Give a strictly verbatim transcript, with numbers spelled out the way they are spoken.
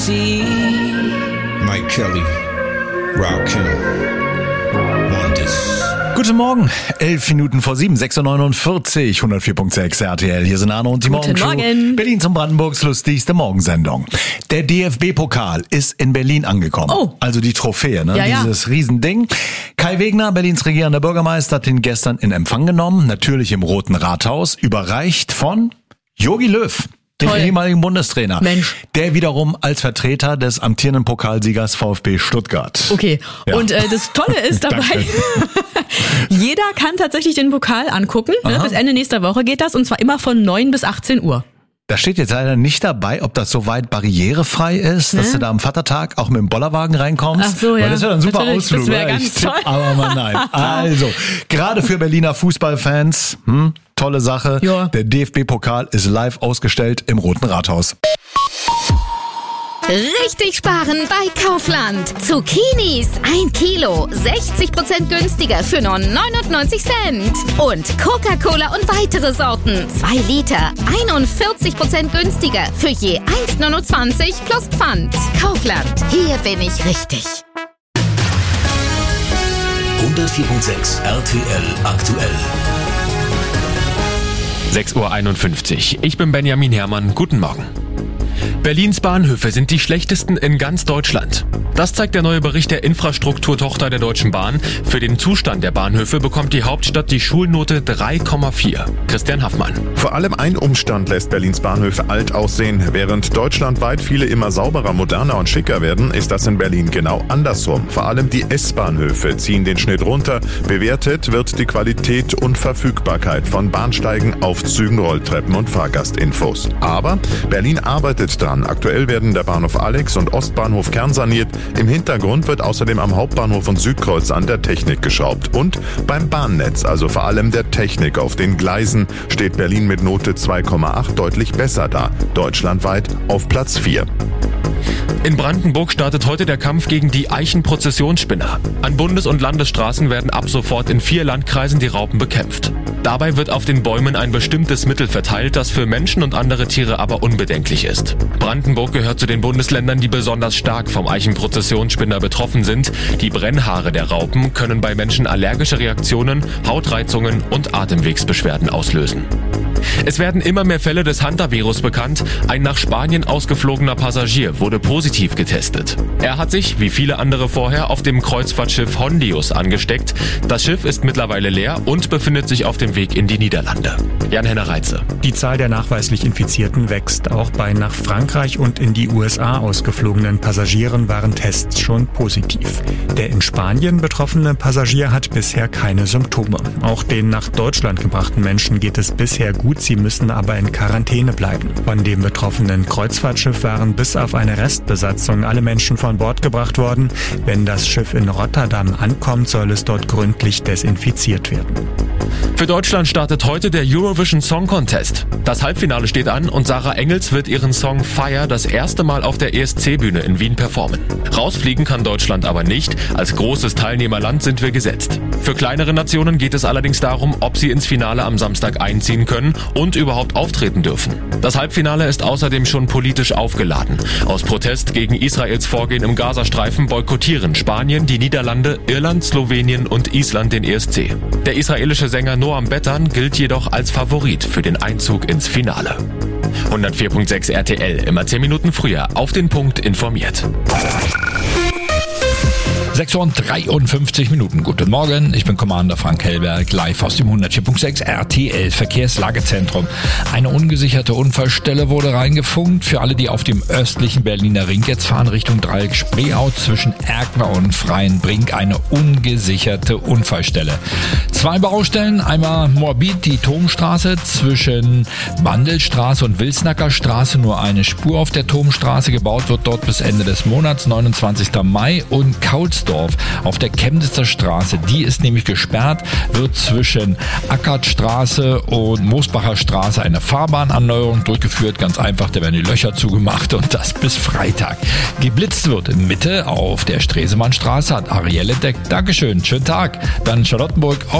see. Mike Kelly, Rakim, Wonders. Guten Morgen, elf Minuten vor sieben, sechs Uhr neunundvierzig, hundertvier Komma sechs R T L. Hier sind Arno und die Guten Morgenshow. Morgen. Berlin zum Brandenburgs lustigste Morgensendung. Der D F B-Pokal ist in Berlin angekommen. Oh. Also die Trophäe, ne? Ja, ja. Dieses Riesending. Kai Wegner, Berlins regierender Bürgermeister, hat den gestern in Empfang genommen. Natürlich im Roten Rathaus. Überreicht von Jogi Löw, dem Toll. ehemaligen Bundestrainer. Mensch. Der wiederum als Vertreter des amtierenden Pokalsiegers VfB Stuttgart. Okay, Ja. und äh, das Tolle ist dabei, Danke. jeder kann tatsächlich den Pokal angucken. Ne? Bis Ende nächster Woche geht das, und zwar immer von neun bis achtzehn Uhr. Da steht jetzt leider nicht dabei, ob das soweit barrierefrei ist, dass Ne? du da am Vatertag auch mit dem Bollerwagen reinkommst. Ach so, ja. Weil das wäre ein super Natürlich, Ausflug. das wäre oder? ganz Ich- toll. Aber mal nein. Also, gerade für Berliner Fußballfans, hm, tolle Sache. Ja. Der D F B-Pokal ist live ausgestellt im Roten Rathaus. Richtig sparen bei Kaufland. Zucchinis ein Kilo, sechzig Prozent günstiger für nur neunundneunzig Cent. Und Coca-Cola und weitere Sorten, zwei Liter, einundvierzig Prozent günstiger für je eins Komma neunundzwanzig plus Pfand. Kaufland, hier bin ich richtig. hundertvier Komma sechs R T L aktuell. sechs Uhr einundfünfzig. Ich bin Benjamin Herrmann. Guten Morgen. Berlins Bahnhöfe sind die schlechtesten in ganz Deutschland. Das zeigt der neue Bericht der Infrastrukturtochter der Deutschen Bahn. Für den Zustand der Bahnhöfe bekommt die Hauptstadt die Schulnote drei Komma vier. Christian Haffmann. Vor allem ein Umstand lässt Berlins Bahnhöfe alt aussehen. Während deutschlandweit viele immer sauberer, moderner und schicker werden, ist das in Berlin genau andersrum. Vor allem die S-Bahnhöfe ziehen den Schnitt runter. Bewertet wird die Qualität und Verfügbarkeit von Bahnsteigen, Aufzügen, Rolltreppen und Fahrgastinfos. Aber Berlin arbeitet dran. Aktuell werden der Bahnhof Alex und Ostbahnhof kernsaniert. Im Hintergrund wird außerdem am Hauptbahnhof und Südkreuz an der Technik geschraubt. Und beim Bahnnetz, also vor allem der Technik auf den Gleisen, steht Berlin mit Note zwei Komma acht deutlich besser da. Deutschlandweit auf Platz vier. In Brandenburg startet heute der Kampf gegen die Eichenprozessionsspinner. An Bundes- und Landesstraßen werden ab sofort in vier Landkreisen die Raupen bekämpft. Dabei wird auf den Bäumen ein bestimmtes Mittel verteilt, das für Menschen und andere Tiere aber unbedenklich ist. Brandenburg gehört zu den Bundesländern, die besonders stark vom Eichenprozessionsspinner betroffen sind. Die Brennhaare der Raupen können bei Menschen allergische Reaktionen, Hautreizungen und Atemwegsbeschwerden auslösen. Es werden immer mehr Fälle des Hantavirus bekannt. Ein nach Spanien ausgeflogener Passagier wurde positiv getestet. Er hat sich, wie viele andere vorher, auf dem Kreuzfahrtschiff Hondius angesteckt. Das Schiff ist mittlerweile leer und befindet sich auf dem Weg in die Niederlande. Jan-Henner Reitze. Die Zahl der nachweislich Infizierten wächst. Auch bei nach Frankreich und in die U S A ausgeflogenen Passagieren waren Tests schon positiv. Der in Spanien betroffene Passagier hat bisher keine Symptome. Auch den nach Deutschland gebrachten Menschen geht es bisher gut. Sie müssen aber in Quarantäne bleiben. Von dem betroffenen Kreuzfahrtschiff waren bis auf eine Restbesatzung alle Menschen von Bord gebracht worden. Wenn das Schiff in Rotterdam ankommt, soll es dort gründlich desinfiziert werden. Für Deutschland startet heute der Eurovision Song Contest. Das Halbfinale steht an und Sarah Engels wird ihren Song Fire das erste Mal auf der E S C-Bühne in Wien performen. Rausfliegen kann Deutschland aber nicht. Als großes Teilnehmerland sind wir gesetzt. Für kleinere Nationen geht es allerdings darum, ob sie ins Finale am Samstag einziehen können und überhaupt auftreten dürfen. Das Halbfinale ist außerdem schon politisch aufgeladen. Aus Protest gegen Israels Vorgehen im Gazastreifen boykottieren Spanien, die Niederlande, Irland, Slowenien und Island den E S C. Der israelische Sänger Noam Bettan gilt jedoch als Favorit für den Einzug ins Finale. hundertvier Komma sechs R T L, immer zehn Minuten früher, auf den Punkt informiert. sechs Uhr dreiundfünfzig Minuten. Guten Morgen, ich bin Commander Frank Hellberg, live aus dem hundertvier Komma sechs R T L Verkehrslagezentrum. Eine ungesicherte Unfallstelle wurde reingefunkt. Für alle, die auf dem östlichen Berliner Ring jetzt fahren, Richtung Dreieck Spreeau zwischen Erkner und Freienbrink, eine ungesicherte Unfallstelle. Zwei Baustellen, einmal Moabit, die Thomstraße zwischen Bandelstraße und Wilsnacker Straße, nur eine Spur auf der Thomstraße, gebaut wird dort bis Ende des Monats, neunundzwanzigsten Mai, und Kaulsdorf auf der Chemnitzer Straße, die ist nämlich gesperrt, wird zwischen Ackertstraße und Moosbacher Straße eine Fahrbahnerneuerung durchgeführt, ganz einfach, da werden die Löcher zugemacht und das bis Freitag. Geblitzt wird in Mitte auf der Stresemannstraße, hat Ariel entdeckt. Dankeschön, schönen Tag. Dann Charlottenburg.